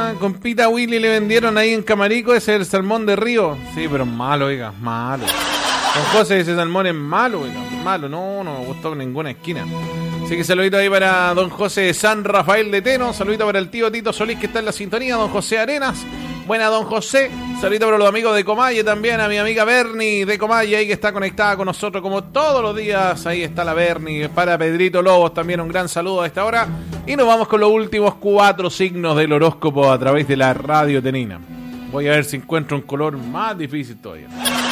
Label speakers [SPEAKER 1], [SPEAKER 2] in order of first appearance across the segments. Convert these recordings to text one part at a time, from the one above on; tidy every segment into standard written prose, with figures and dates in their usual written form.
[SPEAKER 1] compita Willy le vendieron ahí en Camarico, ese es el salmón de río. Sí, pero es malo, oiga, malo. Don José, ese salmón es malo, oiga, malo, no me gustó en ninguna esquina. Así que saludito ahí para don José de San Rafael de Teno, saludito para el tío Tito Solís que está en la sintonía, don José Arenas. Buena, don José. Saludito para los amigos de Comalle también, a mi amiga Bernie de Comalle ahí que está conectada con nosotros como todos los días. Ahí está la Bernie. Para Pedrito Lobos también un gran saludo a esta hora. Y nos vamos con los últimos 4 signos del horóscopo a través de la radio Tenina. Voy a ver si encuentro un color más difícil todavía.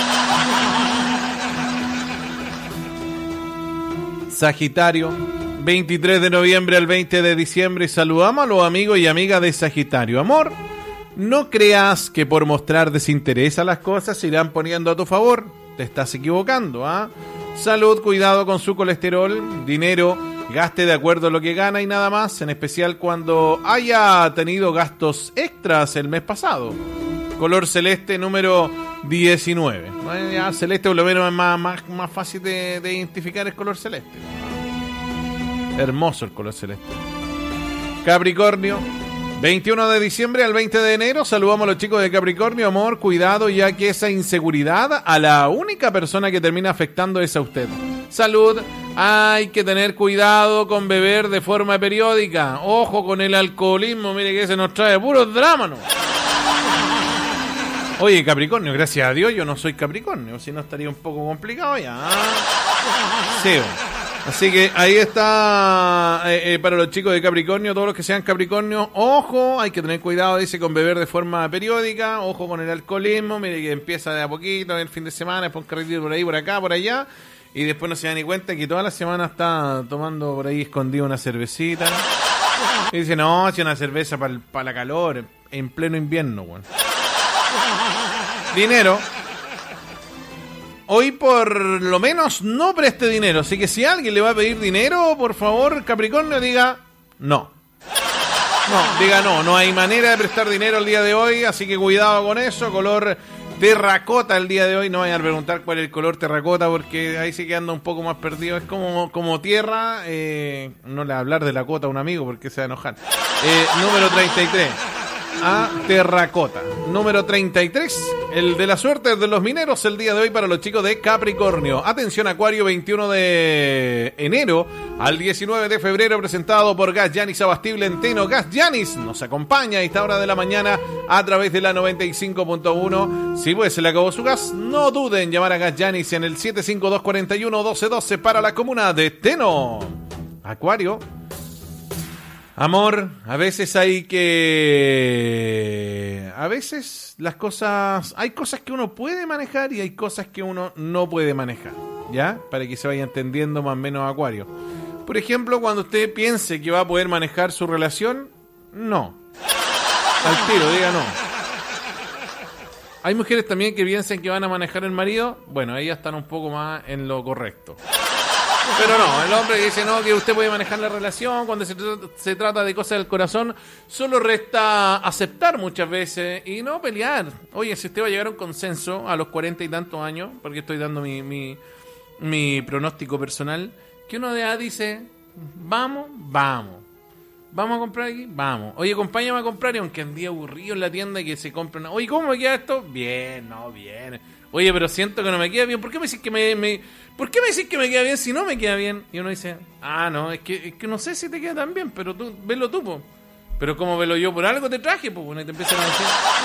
[SPEAKER 1] Sagitario, 23 de noviembre al 20 de diciembre. Saludamos a los amigos y amigas de Sagitario. Amor, no creas que por mostrar desinterés a las cosas se irán poniendo a tu favor. Te estás equivocando, ¿ah? Salud, cuidado con su colesterol. Dinero, gaste de acuerdo a lo que gana y nada más, en especial cuando haya tenido gastos extras el mes pasado. Color celeste número 19. Bueno, ya celeste por lo menos es más fácil de identificar el color celeste. Hermoso el color celeste. Capricornio, 21 de diciembre al 20 de enero. Saludamos a los chicos de Capricornio. Amor, cuidado, ya que esa inseguridad a la única persona que termina afectando es a usted. Salud, hay que tener cuidado con beber de forma periódica. Ojo con el alcoholismo, mire que ese nos trae puros dramas, ¿no? Oye, Capricornio, gracias a Dios yo no soy Capricornio, si no estaría un poco complicado ya. Sí. Así que ahí está para los chicos de Capricornio, todos los que sean Capricornio, ojo, hay que tener cuidado, dice, con beber de forma periódica, ojo con el alcoholismo, mire que empieza de a poquito, el fin de semana, después un carretito por ahí, por acá, por allá, y después no se da ni cuenta que toda la semana está tomando por ahí escondido una cervecita. Y dice, no, si una cerveza para la calor, en pleno invierno, bueno. Dinero. Hoy por lo menos no preste dinero. Así que si alguien le va a pedir dinero, por favor, Capricornio, diga no. No, diga no. No hay manera de prestar dinero el día de hoy. Así que cuidado con eso. Color terracota el día de hoy. No vayan a preguntar cuál es el color terracota, porque ahí sí que anda un poco más perdido. Es como tierra. No le voy a hablar de la cota a un amigo porque se va a enojar. Número 33. A terracota. Número 33, el de la suerte de los mineros el día de hoy para los chicos de Capricornio. Atención, Acuario, 21 de enero al 19 de febrero, presentado por Gas Yanis Abastible en Teno. Gas Yanis nos acompaña a esta hora de la mañana a través de la 95.1. Si pues se le acabó su gas, no duden en llamar a Gas Yanis en el 75241-1212 para la comuna de Teno. Acuario. Amor, a veces hay que... A veces las cosas... Hay cosas que uno puede manejar y hay cosas que uno no puede manejar, ¿ya? Para que se vaya entendiendo más o menos, Acuario. Por ejemplo, cuando usted piense que va a poder manejar su relación, no. Al tiro, diga no. Hay mujeres también que piensan que van a manejar el marido. Bueno, ellas están un poco más en lo correcto. Pero no, el hombre dice no, que usted puede manejar la relación cuando se trata de cosas del corazón. Solo resta aceptar muchas veces y no pelear. Oye, si usted va a llegar a un consenso a los 40 y tantos años, porque estoy dando mi pronóstico personal, que uno de edad dice, vamos a comprar aquí, vamos. Oye, acompáñame a comprar, y aunque andía aburrido en la tienda y que se compren. Oye, ¿cómo me queda esto? Bien, no, bien. Oye, pero siento que no me queda bien. ¿Por qué me decís que ¿por qué me decís que me queda bien si no me queda bien? Y uno dice, no, es que no sé si te queda tan bien, pero tú, velo tú, po. Pero como velo yo, por algo te traje, po. Y te empiezan a decir...